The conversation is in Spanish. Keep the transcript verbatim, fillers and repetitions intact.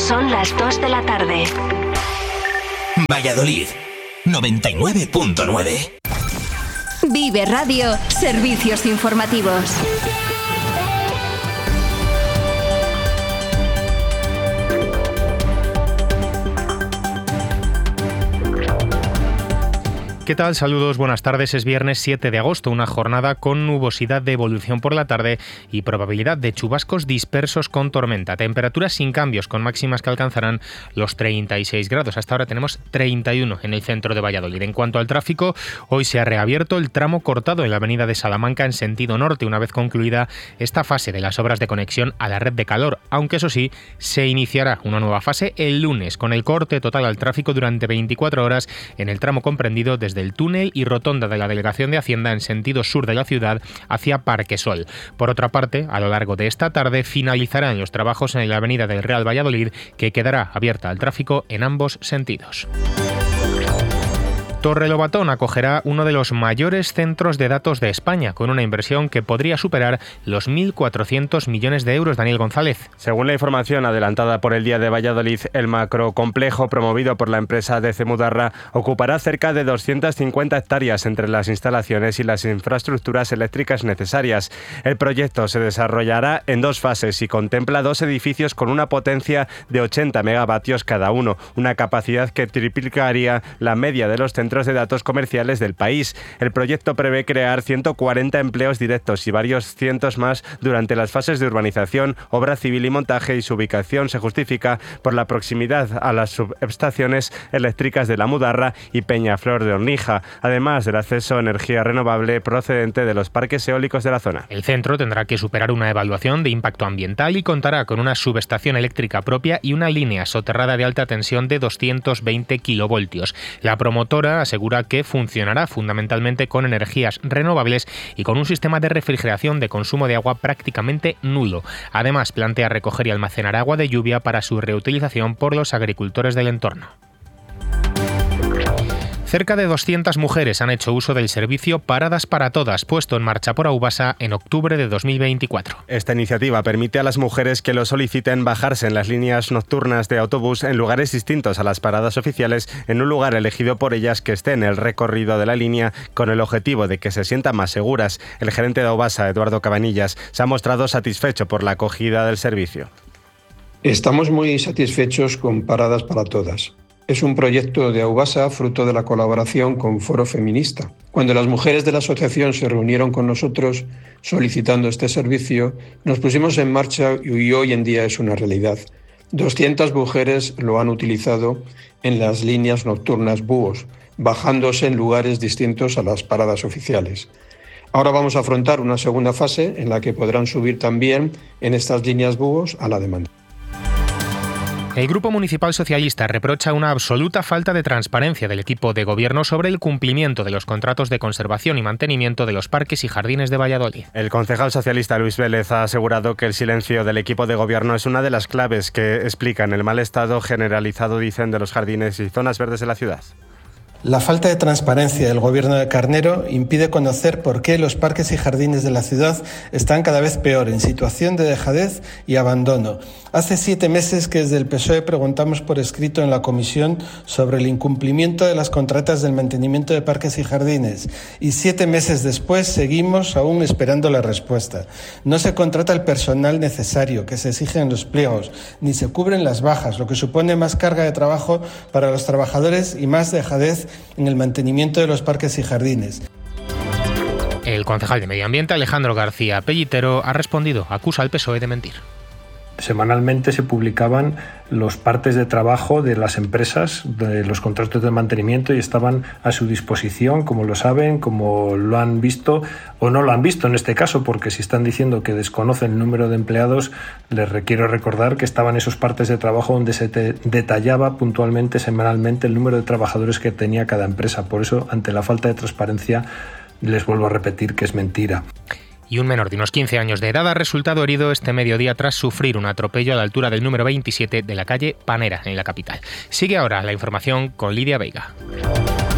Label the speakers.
Speaker 1: Son las dos de la tarde.
Speaker 2: Valladolid, noventa y nueve punto nueve.
Speaker 1: Vive Radio, servicios informativos.
Speaker 3: ¿Qué tal? Saludos, buenas tardes. Es viernes siete de agosto, una jornada con nubosidad de evolución por la tarde y probabilidad de chubascos dispersos con tormenta. Temperaturas sin cambios, con máximas que alcanzarán los treinta y seis grados. Hasta ahora tenemos treinta y uno en el centro de Valladolid. En cuanto al tráfico, hoy se ha reabierto el tramo cortado en la avenida de Salamanca en sentido norte, una vez concluida esta fase de las obras de conexión a la red de calor, aunque eso sí, se iniciará una nueva fase el lunes, con el corte total al tráfico durante veinticuatro horas en el tramo comprendido desde del túnel y rotonda de la Delegación de Hacienda en sentido sur de la ciudad hacia Parquesol. Por otra parte, a lo largo de esta tarde finalizarán los trabajos en la avenida del Real Valladolid, que quedará abierta al tráfico en ambos sentidos. Torrelobatón acogerá uno de los mayores centros de datos de España, con una inversión que podría superar los mil cuatrocientos millones de euros. Daniel González.
Speaker 4: Según la información adelantada por el Día de Valladolid, el macrocomplejo promovido por la empresa D C Mudarra ocupará cerca de doscientas cincuenta hectáreas entre las instalaciones y las infraestructuras eléctricas necesarias. El proyecto se desarrollará en dos fases y contempla dos edificios con una potencia de ochenta megavatios cada uno, una capacidad que triplicaría la media de los centros de datos comerciales del país. El proyecto prevé crear ciento cuarenta empleos directos y varios cientos más durante las fases de urbanización, obra civil y montaje, y su ubicación se justifica por la proximidad a las subestaciones eléctricas de la Mudarra y Peñaflor de Ornija, además del acceso a energía renovable procedente de los parques eólicos de la zona.
Speaker 3: El centro tendrá que superar una evaluación de impacto ambiental y contará con una subestación eléctrica propia y una línea soterrada de alta tensión de doscientos veinte kilovoltios. La promotora asegura que funcionará fundamentalmente con energías renovables y con un sistema de refrigeración de consumo de agua prácticamente nulo. Además, plantea recoger y almacenar agua de lluvia para su reutilización por los agricultores del entorno. Cerca de doscientas mujeres han hecho uso del servicio Paradas para Todas, puesto en marcha por Aubasa en octubre de dos mil veinticuatro.
Speaker 4: Esta iniciativa permite a las mujeres que lo soliciten bajarse en las líneas nocturnas de autobús en lugares distintos a las paradas oficiales, en un lugar elegido por ellas que esté en el recorrido de la línea, con el objetivo de que se sientan más seguras. El gerente de Aubasa, Eduardo Cabanillas, se ha mostrado satisfecho por la acogida del servicio.
Speaker 5: Estamos muy satisfechos con Paradas para Todas. Es un proyecto de Aubasa fruto de la colaboración con Foro Feminista. Cuando las mujeres de la asociación se reunieron con nosotros solicitando este servicio, nos pusimos en marcha y hoy en día es una realidad. doscientas mujeres lo han utilizado en las líneas nocturnas búhos, bajándose en lugares distintos a las paradas oficiales. Ahora vamos a afrontar una segunda fase en la que podrán subir también en estas líneas búhos a la demanda.
Speaker 3: El Grupo Municipal Socialista reprocha una absoluta falta de transparencia del equipo de gobierno sobre el cumplimiento de los contratos de conservación y mantenimiento de los parques y jardines de Valladolid.
Speaker 4: El concejal socialista Luis Vélez ha asegurado que el silencio del equipo de gobierno es una de las claves que explican el mal estado generalizado, dicen, de los jardines y zonas verdes de la ciudad.
Speaker 6: La falta de transparencia del gobierno de Carnero impide conocer por qué los parques y jardines de la ciudad están cada vez peor, en situación de dejadez y abandono. Hace siete meses que desde el P S O E preguntamos por escrito en la comisión sobre el incumplimiento de las contratas del mantenimiento de parques y jardines, y siete meses después seguimos aún esperando la respuesta. No se contrata el personal necesario que se exige en los pliegos, ni se cubren las bajas, lo que supone más carga de trabajo para los trabajadores y más dejadez en el mantenimiento de los parques y jardines.
Speaker 3: El concejal de Medio Ambiente, Alejandro García Pellitero, ha respondido, acusa al P S O E de mentir.
Speaker 7: Semanalmente se publicaban los partes de trabajo de las empresas, de los contratos de mantenimiento, y estaban a su disposición, como lo saben, como lo han visto o no lo han visto en este caso, porque si están diciendo que desconocen el número de empleados, les requiero recordar que estaban esos partes de trabajo donde se te detallaba puntualmente, semanalmente, el número de trabajadores que tenía cada empresa. Por eso, ante la falta de transparencia, les vuelvo a repetir que es mentira.
Speaker 3: Y un menor de unos quince años de edad ha resultado herido este mediodía tras sufrir un atropello a la altura del número veintisiete de la calle Panera, en la capital. Sigue ahora la información con Lidia Veiga.